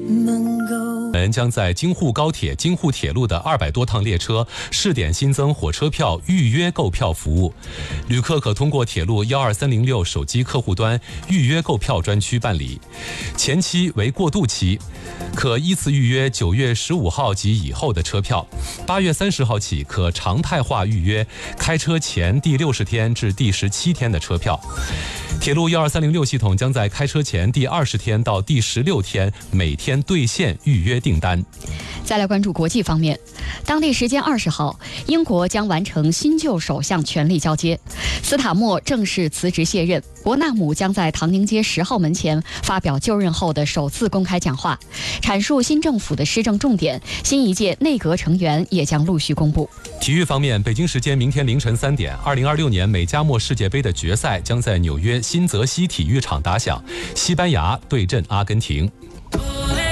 将在京沪高铁、京沪铁路的200多趟列车试点新增火车票预约购票服务，旅客可通过铁路12306手机客户端预约购票专区办理，前期为过渡期，可依次预约9月15号及以后的车票，8月30号起可常态化预约开车前第60天至第17天的车票。铁路12306系统将在开车前第20天到第16天每天兑现预约订单。 再来关注国际方面，当地时间20号，英国将完成新旧首相权力交接，斯塔默正式辞职卸任，伯纳姆将在唐宁街10号门前发表就任后的首次公开讲话，阐述新政府的施政重点，新一届内阁成员也将陆续公布。 体育方面，北京时间明天凌晨3点，2026年美加墨世界杯的决赛将在纽约新泽西体育场打响，西班牙对阵阿根廷。